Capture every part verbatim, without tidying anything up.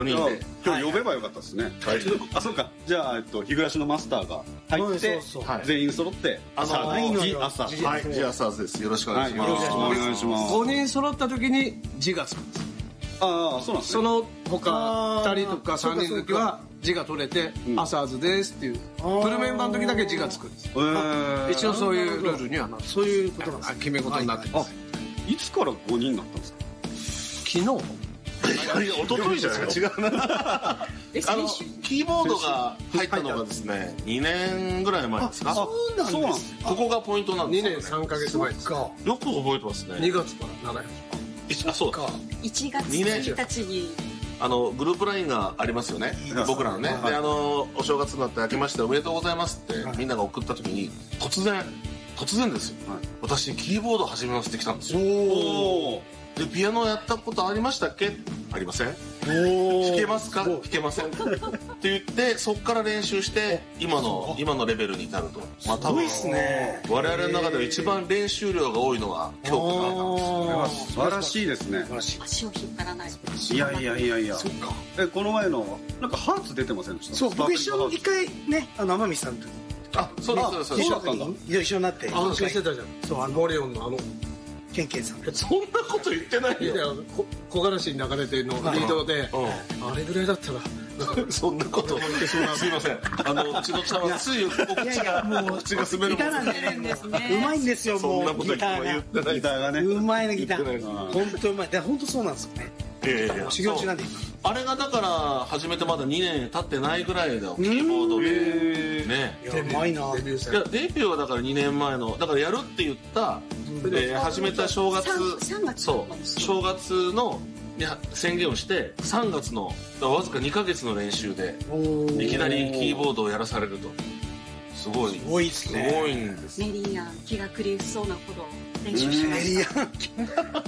人で今日呼べばよかったですね。あ、そうか。じゃあ、えっと、日暮らしのマスターが入って、全員揃って、 あの、 ジアサーズ。 はい、ジアサーズです。よろしくお願いします。 よろしくお願いします。 ごにん揃った時に字がつくんです。 ああ、そうなんですね。 その他ふたりとかさんにんの時は字が取れて、アサーズですっていう、フルメンバーの時だけ字がつくんです。一応そういうルールにはなって、そういうことなんです。決め事になってます。 いつからごにんになったんですか？ 昨日一昨日じゃないか。違うな。あのキーボードが入ったのがですね、にねんぐらい前ですか。 そうなんです。 ここがポイントなんです。 にねんさんかげつまえですか。 よく覚えてますね。 にがつから習い始め。 あ、そうか。 いちがつついたちにあのグループラインがありますよね。僕らのね。で、あのお正月になって明けましておめでとうございますってみんなが送った時に突然突然ですよ。私キーボード始めますって来たんですよ。おお。でピアノやったことありましたっけ？ありません。弾けますか？弾けません。って言ってそこから練習して今の今のレベルに至ると。まあ多分我々の中では一番練習量が多いのは今日から。 素晴らしいですね。 足を引っ張らない。 いやいやいやいや。そっか。え、この前のなんかハーツ出てませんでした？ そう、僕一緒に一回ね、あの天海さんとあ、そうですそうです。 そうだったんだ。 一緒になって安心してたじゃん。そう、あのモリオンのあのケンケンさん。 そんなこと言ってないよ。 木枯らしに流れてるのリードで、あれぐらいだったらそんなことすいません。あのうちのちゃんはついお口がもう口が滑るもんですね。うまいんですよもうギターが。 ギターがね。 うまいのギター。本当うまい。で本当そうなんですよね。修行中なんであれがだから始めてまだにねん経ってないぐらいだよキーボードでね。 うまいな。 デビューいやデビューはだからにねんまえのだからやるって言った始めた正月そう正月の宣言をしてさんがつのわずかにかげつの練習でいきなりキーボードをやらされるとすごいすごいですね。 すごいんです。 メリーや気が狂いそうなほど練習しました。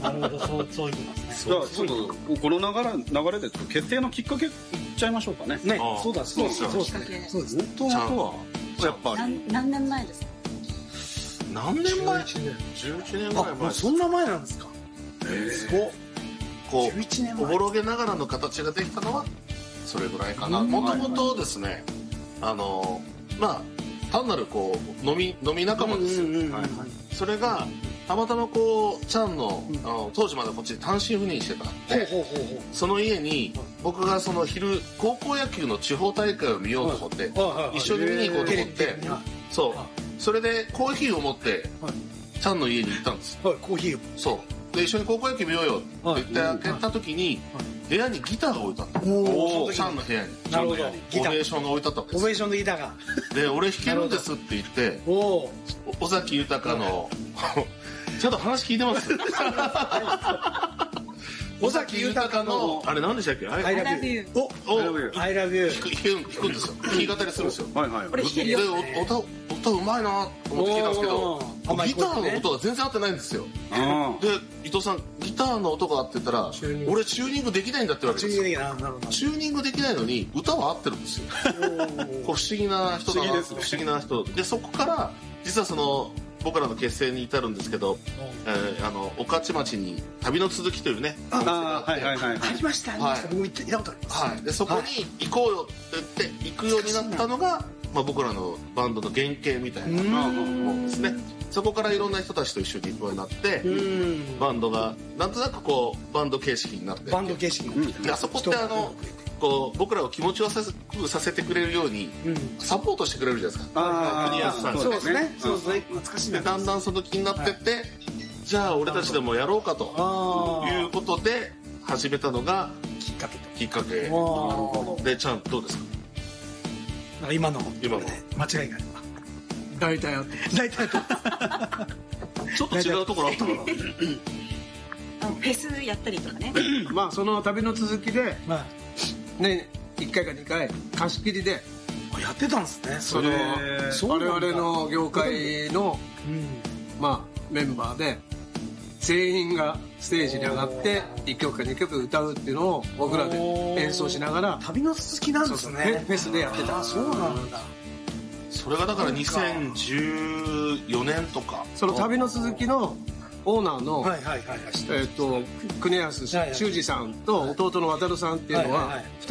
なるほど、そうそういうことですね。 じゃあちょっとこの流れ流れで決定のきっかけいっちゃいましょうかね。 ね、そうだそうですそうですそうですね。 本当はやっぱり何年前ですか？ 何年前？じゅういちねんぐらい前。 そんな前なんですか？すごっ。 こうおぼろげながらの形ができたのはそれぐらいかな。もともとですね、あのまあ単なるこう飲み飲み仲間ですよ。それがたまたまこうちゃんのあの当時まだこっちで単身赴任してたんで、その家に僕がその昼高校野球の地方大会を見ようと思って一緒に見に行こうと思って、そうそれでコーヒーを持ってちゃんの家に行ったんです。 コーヒーを。 そう。で一緒に高校野球見ようよって言って開けた時に部屋にギターが置いてあった。おお。ちゃんの部屋に。 なるほど。 オベーションが置いてあったわけです。 オベーションのギターが。 で俺弾けるんですって言って、 お尾崎豊のちょっと話聞いてます？尾崎豊のあれ何でしたっけ？ I love you。 おお I love you。 弾くんですよ。弾き語りするんですよ。 はいはい。 これ弾けるよ。 で歌歌うまいなと思って聞いたんですけど、ギターの音が全然合ってないんですよ。で伊藤さんギターの音が合ってたら俺チューニングできないんだってわけですよ。チューニングできないのに歌は合ってるんですよ。こう不思議な人だな。不思議な人でそこから実はその僕らの結成に至るんですけど、えー、あの御徒町に旅の続きというねあはいはいはいありましたね。僕も行ったことあります。 はい。でそこに行こうよって言って行くようになったのが、まあ、僕らのバンドの原型みたいなもんですね。そこからいろんな人たちと一緒に行くようになってバンドがなんとなくこうバンド形式になってバンド形式になってあそこってあのこう僕らを気持ちよさせてくれるようにサポートしてくれるじゃないですか。国安さんが。 そうですね。そうですね。懐かしいな。 だんだんその気になってってじゃあ俺たちでもやろうかということで始めたのがきっかけと。 きっかけでちゃんどうですか？ 今の今の間違いが大体あって大体あってちょっと違うところあったかな。 フェスやったりとかね。 まあその旅の続きでねいっかいかにかい貸し切りでやってたんですね。 その我々の業界のまあメンバーで全員がステージに上がっていっきょくかにきょく歌うっていうのを僕らで演奏しながら旅の続きなんですね。 フェスでやってた。 そうなんだ。 それがだからにせんじゅうよねんとかその旅の続きのオーナーのえっと国安修二さんと弟の渡さんっていうのは